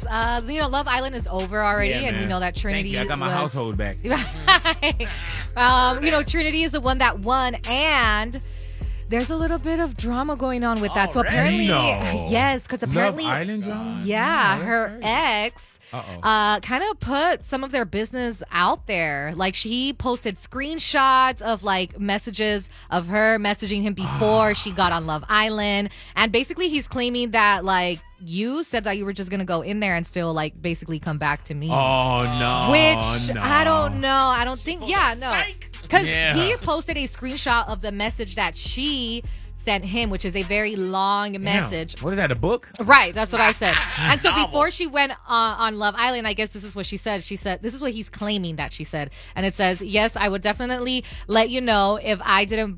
Love Island is over already, Yeah, and man. you know that Trinity. Thank you. I got my household back. Trinity is the one that won, and there's a little bit of drama going on with that. So apparently, yes, because apparently, Love Island drama. yeah, her ex kind of put some of their business out there. Like she posted screenshots of like messages of her messaging him before she got on Love Island, and basically he's claiming that like you said that you were just gonna go in there and still like basically come back to me. Oh no. Which no. I don't know. I don't think. Yeah, no. Because he posted a screenshot of the message that she sent him, which is a very long message. What is that, a book? Right, that's what I said. And so before she went on Love Island, I guess this is what she said. She said, this is what he's claiming that she said. And it says, yes, I would definitely let you know if I didn't,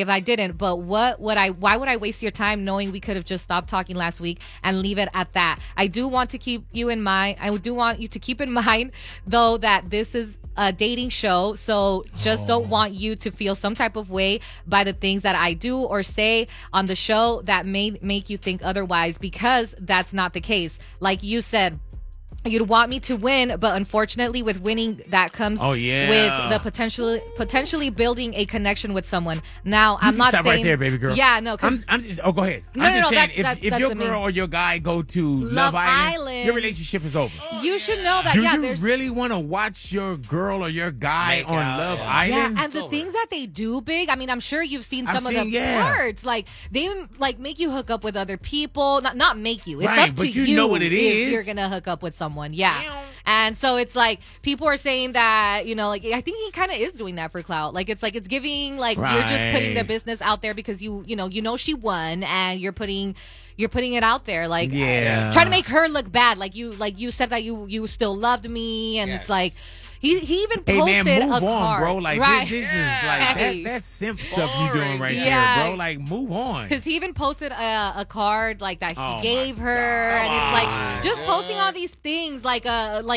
but why would I waste your time knowing we could have just stopped talking last week and leave it at that? I do want to keep you in mind. I do want you to keep in mind, though, that this is a dating show, so just don't want you to feel some type of way by the things that I do or say on the show that may make you think otherwise, because that's not the case. Like you said, you'd want me to win, but unfortunately with winning that comes with the potentially building a connection with someone. Now, I'm not stop saying right there, baby girl. Yeah, no. I'm just. Oh, go ahead. No, I'm just saying, that's if your to me. girl or your guy go to Love Love Island, Island, your relationship is over. You should know that. Do yeah, you there's really want to watch your girl or your guy Make on out, Love yeah. Island? Yeah, and the things that they do, Big. I mean, I'm sure you've seen some of the yeah. parts. Like they like make you hook up with other people. Not make you. It's Right, up to but you know what it if is. you're gonna hook up with someone. Yeah. And so it's like people are saying that, like I think he kind of is doing that for clout. Like it's giving like you're just putting the business out there because you know she won and you're putting it out there like trying to make her look bad. Like you said that you still loved me, and it's like he even posted hey man, move a on, card, bro. Like right? this is like that's simp stuff you doing right Yeah. there, bro. Like move on. Because he even posted a card like that he gave her, God. and it's like just posting all these things like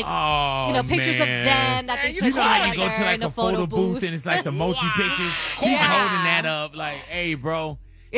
pictures of them that they took You know how you go together to like in a photo booth and it's like the multi pictures. He's holding that up like, hey, bro.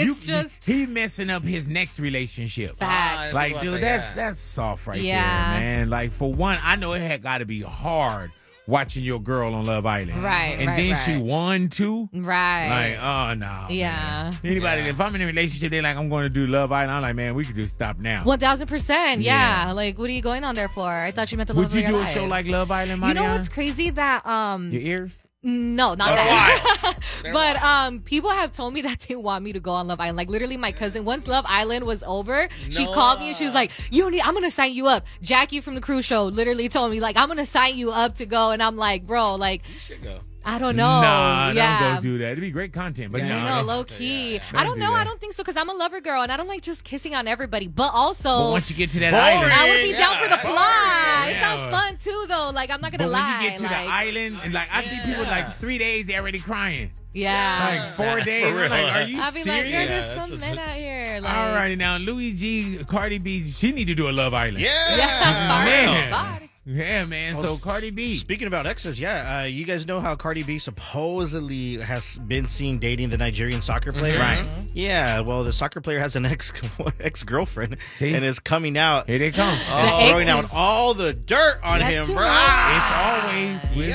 He messing up his next relationship. Facts. Like, dude, that's soft right there, man. Like, for one, I know it had got to be hard watching your girl on Love Island. Right. And then she won too. Right. Like, oh no. Yeah. Man. Anybody, if I'm in a relationship, they're like, I'm going to do Love Island. I'm like, man, we could just stop now. 1000%. Yeah. Like, what are you going on there for? I thought you meant the love of your life. Would you do a show like Love Island, Mariana? You know what's crazy? That your ears? No, not that. But people have told me that they want me to go on Love Island. Like literally, my cousin, once Love Island was over, she called me and she was like, I'm gonna sign you up. Jackie from the Cruise Show literally told me like, I'm gonna sign you up to go, and I'm like, bro, like, you should go. I don't know. Nah, don't go do that. It'd be great content, but no, low key. Yeah. I don't know. I don't think so because I'm a lover girl and I don't like just kissing on everybody. But also, once you get to that island, I would be down for the plot. Yeah. It sounds fun too, though. Like I'm not gonna lie. When you get to the island, and like I see people like 3 days, they're already crying. Yeah. Like 4 days. I'm like, are you I'll be serious? like, there's some men out here. Like, all right, now Louis G, Cardi B, she need to do a Love Island. Yeah. Man. Yeah, man. So Cardi B. Speaking about exes, you guys know how Cardi B supposedly has been seen dating the Nigerian soccer player, right? Yeah. Well, the soccer player has an ex-girlfriend, and is coming out. Here they come. Throwing out all the dirt on him, bro. It's always with